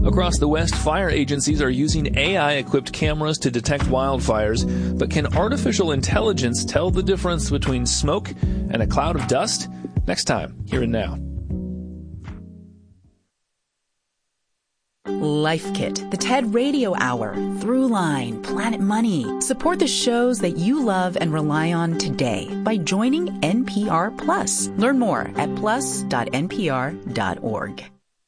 Across the West, fire agencies are using AI-equipped cameras to detect wildfires, but can artificial intelligence tell the difference between smoke and a cloud of dust? Next time, here and now. Life Kit, the TED Radio Hour, Throughline, Planet Money. Support the shows that you love and rely on today by joining NPR Plus. Learn more at plus.npr.org.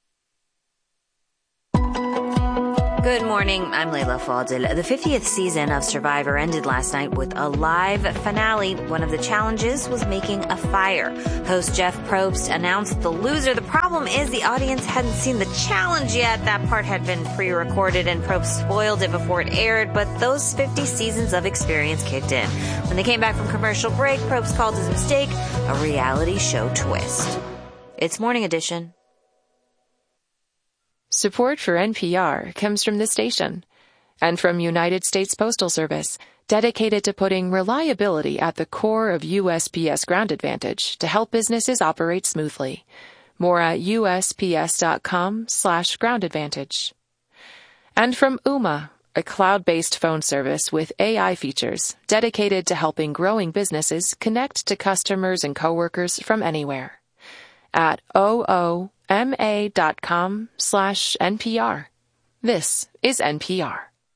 Good morning. I'm Layla Fadil. The 50th season of Survivor ended last night with a live finale. One of the challenges was making a fire. Host Jeff Probst announced the loser. The problem is the audience hadn't seen the challenge yet. That part had been pre-recorded and Probst spoiled it before it aired, but those 50 seasons of experience kicked in. When they came back from commercial break, Probst called his mistake a reality show twist. It's Morning Edition. Support for NPR comes from this station and from United States Postal Service, dedicated to putting reliability at the core of USPS Ground Advantage to help businesses operate smoothly. More at USPS.com/Ground Advantage. And from Ooma, a cloud-based phone service with AI features dedicated to helping growing businesses connect to customers and coworkers from anywhere. At ooma.com/NPR. This is NPR.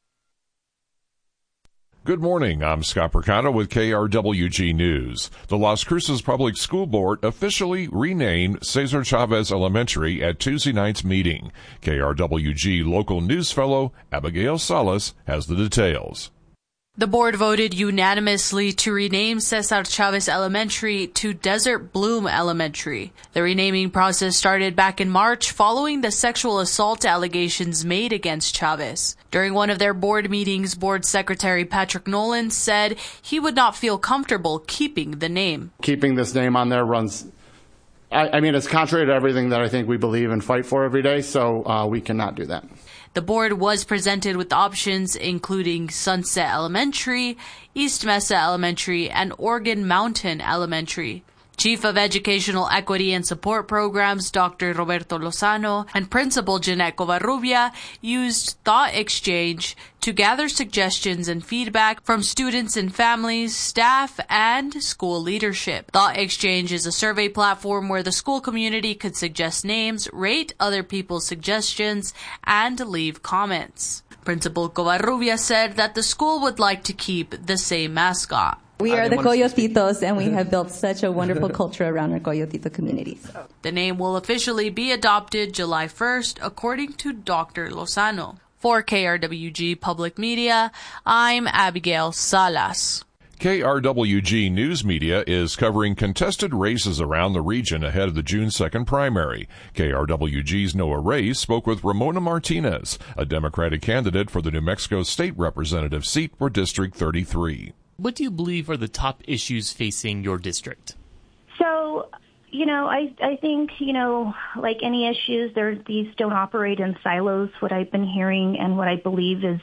Good morning. I'm Scott Percano with KRWG News. The Las Cruces Public School Board officially renamed Cesar Chavez Elementary at Tuesday night's meeting. KRWG local news fellow Abigail Salas has the details. The board voted unanimously to rename Cesar Chavez Elementary to Desert Bloom Elementary. The renaming process started back in March following the sexual assault allegations made against Chavez. During one of their board meetings, Board Secretary Patrick Nolan said he would not feel comfortable keeping the name. Keeping this name on there runs, I mean, it's contrary to everything that I think we believe and fight for every day, so we cannot do that. The board was presented with options including Sunset Elementary, East Mesa Elementary, and Oregon Mountain Elementary. Chief of Educational Equity and Support Programs, Dr. Roberto Lozano, and Principal Jeanette Covarrubia used Thought Exchange to gather suggestions and feedback from students and families, staff, and school leadership. Thought Exchange is a survey platform where the school community could suggest names, rate other people's suggestions, and leave comments. Principal Covarrubia said that the school would like to keep the same mascot. We are the Coyotitos, and we have built such a wonderful culture around our Coyotito communities. The name will officially be adopted July 1st, according to Dr. Lozano. For KRWG Public Media, I'm Abigail Salas. KRWG News Media is covering contested races around the region ahead of the June 2nd primary. KRWG's Noah Ray spoke with Ramona Martinez, a Democratic candidate for the New Mexico State Representative seat for District 33. What do you believe are the top issues facing your district? So, I think, like any issues, these don't operate in silos. What I've been hearing and what I believe is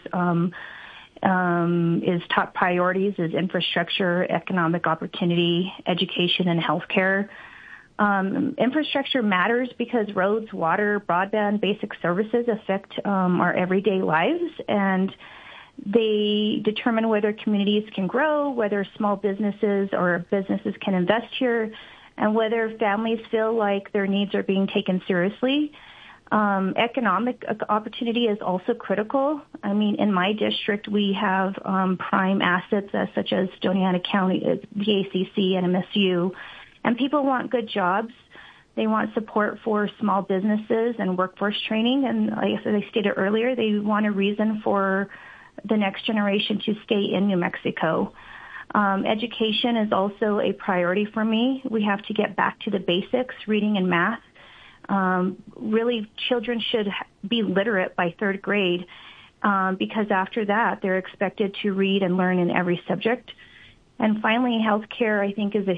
top priorities is infrastructure, economic opportunity, education, and healthcare. Infrastructure matters because roads, water, broadband, basic services affect our everyday lives, and they determine whether communities can grow, whether small businesses or businesses can invest here, and whether families feel like their needs are being taken seriously. Economic opportunity is also critical. I mean, in my district, we have prime assets such as Doñana County, the ACC, and MSU, and people want good jobs. They want support for small businesses and workforce training, and like I stated earlier, they want a reason for the next generation to stay in New Mexico. Education is also a priority for me. We have to get back to the basics, reading and math. Really, children should be literate by third grade because after that, they're expected to read and learn in every subject. And finally, healthcare, I think, is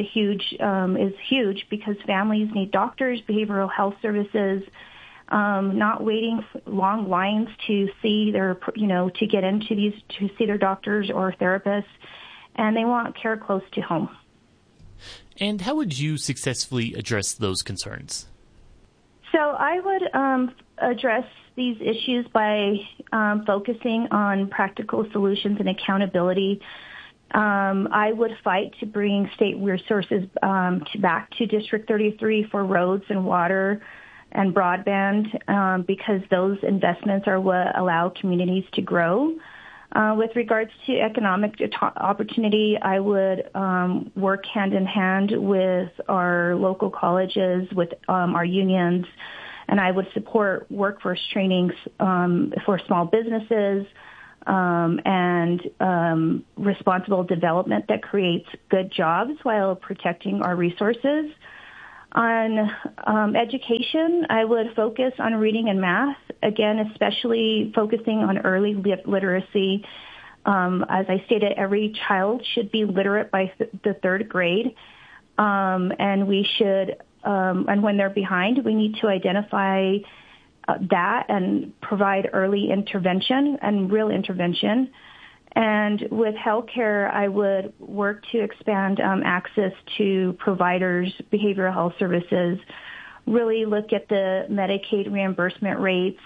huge because families need doctors, behavioral health services, not waiting long lines to see to get into these, to see their doctors or therapists, and they want care close to home. And how would you successfully address those concerns? So I would address these issues by focusing on practical solutions and accountability. I would fight to bring state resources back to District 33 for roads and water and broadband because those investments are what allow communities to grow. With regards to economic opportunity, I would work hand in hand with our local colleges, with our unions, and I would support workforce trainings for small businesses and responsible development that creates good jobs while protecting our resources. On education, I would focus on reading and math, again, especially focusing on early literacy. As I stated, every child should be literate by the third grade, and we should, and when they're behind, we need to identify that and provide early intervention and real intervention. And with healthcare, I would work to expand access to providers, behavioral health services, really look at the Medicaid reimbursement rates,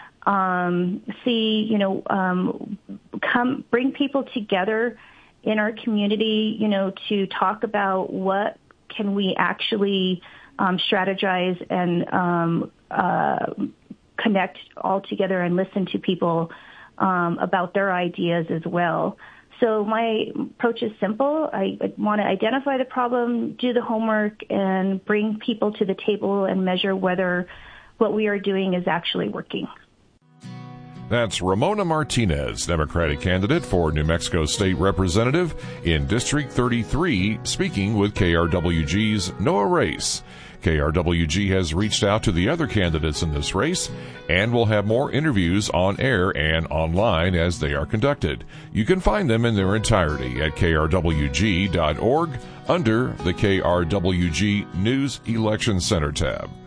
bring people together in our community, to talk about what can we actually strategize and connect all together and listen to people about their ideas as well. So my approach is simple. I want to identify the problem, do the homework, and bring people to the table and measure whether what we are doing is actually working. That's Ramona Martinez, Democratic candidate for New Mexico State Representative in District 33, speaking with KRWG's Noah Race. KRWG has reached out to the other candidates in this race and will have more interviews on air and online as they are conducted. You can find them in their entirety at krwg.org under the KRWG News Election Center tab.